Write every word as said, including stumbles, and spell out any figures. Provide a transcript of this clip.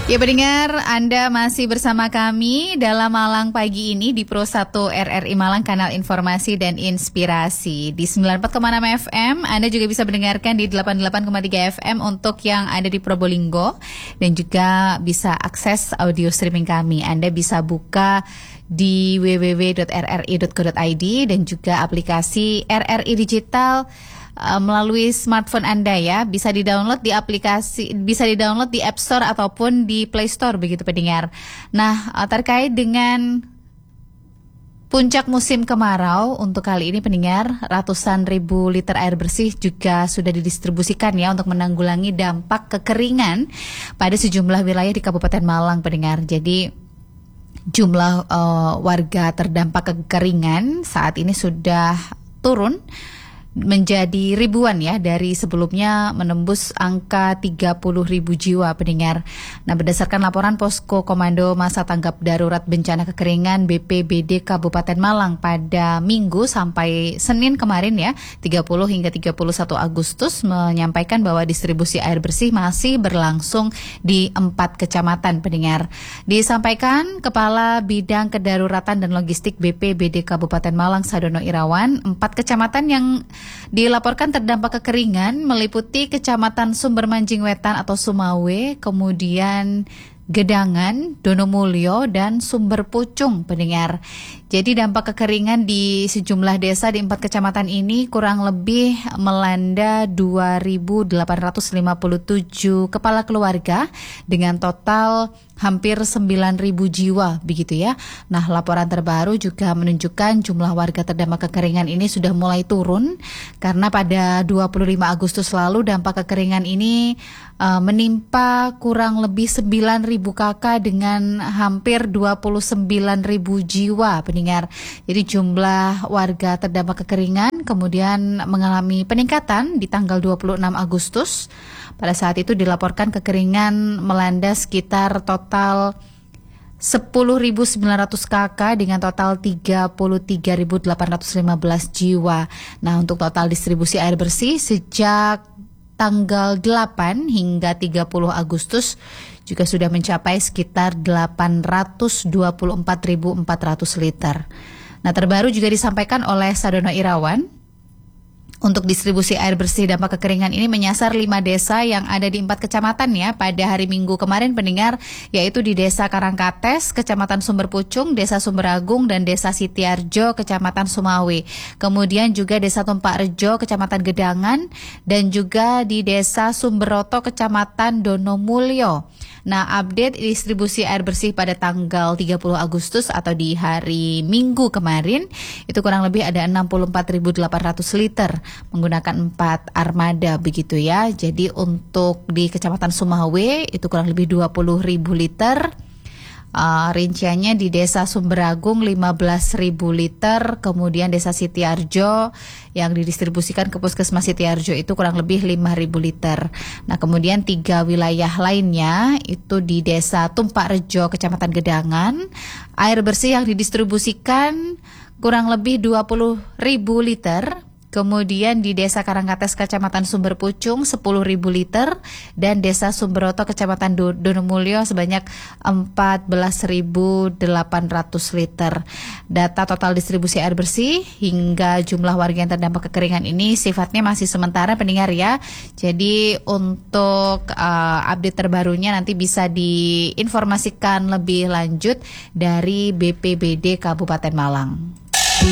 Ya pendengar, Anda masih bersama kami dalam Malang pagi ini di Pro satu R R I Malang, kanal informasi dan inspirasi. Di sembilan puluh empat koma enam F M, Anda juga bisa mendengarkan di delapan puluh delapan koma tiga F M untuk yang ada di Probolinggo. Dan juga bisa akses audio streaming kami. Anda bisa buka di w w w dot r r i dot co dot i d dan juga aplikasi R R I Digital melalui smartphone Anda ya, bisa di-download di aplikasi, bisa di-download di App Store ataupun di Play Store begitu pendengar. Nah, terkait dengan puncak musim kemarau untuk kali ini pendengar, ratusan ribu liter air bersih juga sudah didistribusikan ya untuk menanggulangi dampak kekeringan pada sejumlah wilayah di Kabupaten Malang pendengar. Jadi jumlah uh, warga terdampak kekeringan saat ini sudah turun menjadi ribuan ya, dari sebelumnya menembus angka tiga puluh ribu jiwa pendengar. Nah, berdasarkan laporan Posko Komando Masa Tanggap Darurat Bencana Kekeringan B P B D Kabupaten Malang pada Minggu sampai Senin kemarin ya, tiga puluh hingga tiga puluh satu Agustus, menyampaikan bahwa distribusi air bersih masih berlangsung di empat kecamatan pendengar. Disampaikan Kepala Bidang Kedaruratan dan Logistik B P B D Kabupaten Malang Sadono Irawan, empat kecamatan yang dilaporkan terdampak kekeringan meliputi Kecamatan Sumber Manjing Wetan atau Sumawe, kemudian Gedangan, Donomulyo, dan Sumber Pucung pendengar. Jadi dampak kekeringan di sejumlah desa di empat kecamatan ini kurang lebih melanda dua ribu delapan ratus lima puluh tujuh kepala keluarga dengan total hampir sembilan ribu jiwa begitu ya. Nah, laporan terbaru juga menunjukkan jumlah warga terdampak kekeringan ini sudah mulai turun karena pada dua puluh lima Agustus lalu dampak kekeringan ini uh, menimpa kurang lebih sembilan ribu kakak dengan hampir dua puluh sembilan ribu jiwa pendengar. Jadi jumlah warga terdampak kekeringan kemudian mengalami peningkatan di tanggal dua puluh enam Agustus. Pada saat itu dilaporkan kekeringan melanda sekitar total sepuluh ribu sembilan ratus kakak dengan total tiga puluh tiga ribu delapan ratus lima belas jiwa. Nah, untuk total distribusi air bersih sejak tanggal delapan hingga tiga puluh Agustus juga sudah mencapai sekitar delapan ratus dua puluh empat ribu empat ratus liter. Nah, terbaru juga disampaikan oleh Sadono Irawan, untuk distribusi air bersih dampak kekeringan ini menyasar lima desa yang ada di empat kecamatan ya pada hari Minggu kemarin pendengar, yaitu di Desa Karangkates, Kecamatan Sumber Pucung, Desa Sumberagung, dan Desa Sitiarjo, Kecamatan Sumawe. Kemudian juga Desa Tumpak Rejo, Kecamatan Gedangan, dan juga di Desa Sumberoto, Kecamatan Donomulyo. Nah, update distribusi air bersih pada tanggal tiga puluh Agustus atau di hari Minggu kemarin itu kurang lebih ada enam puluh empat ribu delapan ratus liter menggunakan empat armada begitu ya. Jadi untuk di Kecamatan Sumawe itu kurang lebih dua puluh ribu liter. Uh, rinciannya di Desa Sumberagung lima belas ribu liter, kemudian Desa Sitiarjo yang didistribusikan ke Puskesmas Sitiarjo itu kurang lebih lima ribu liter. Nah, kemudian tiga wilayah lainnya itu di Desa Tumpak Rejo, Kecamatan Gedangan, air bersih yang didistribusikan kurang lebih dua puluh ribu liter. Kemudian di Desa Karangkates, Kecamatan Sumber Pucung sepuluh ribu liter, dan Desa Sumberoto, Kecamatan Donomulyo sebanyak empat belas ribu delapan ratus liter. Data total distribusi air bersih hingga jumlah warga yang terdampak kekeringan ini sifatnya masih sementara pendengar ya. Jadi untuk uh, update terbarunya nanti bisa diinformasikan lebih lanjut dari B P B D Kabupaten Malang.